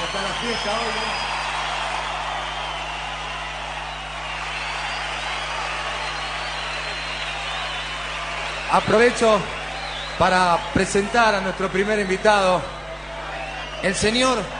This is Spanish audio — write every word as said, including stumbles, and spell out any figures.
Hasta la fiesta hoy, ¿no? Aprovecho para presentar a nuestro primer invitado, el señor